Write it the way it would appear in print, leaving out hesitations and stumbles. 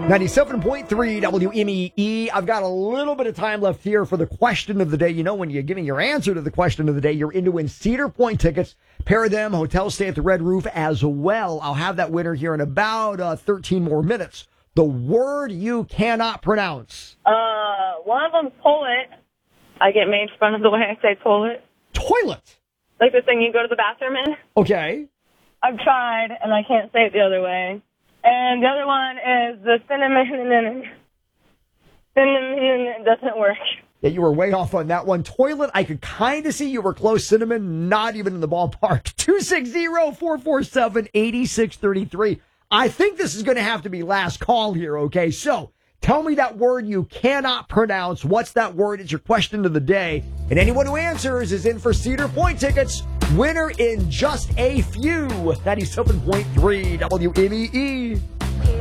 97.3 WMEE. I've got a little bit of time left here for the question of the day. You know, when you're giving your answer to the question of the day, you're in to win Cedar Point tickets. Pair of them, hotel stay at the Red Roof as well. I'll have that winner here in about 13 more minutes. The word you cannot pronounce. One of them's toilet. I get made fun of the way I say toilet. Toilet. Like the thing you go to the bathroom in. Okay. I've tried, and I can't say it the other way. And the other one is the cinnamon. Cinnamon doesn't work. Yeah, you were way off on that one. Toilet, I could kind of see you were close. Cinnamon, not even in the ballpark. 260-447-8633. I think this is going to have to be last call here, okay? So, tell me that word you cannot pronounce. What's that word? It's your question of the day. And anyone who answers is in for Cedar Point tickets. Winner in just a few. 97.3 WMEE.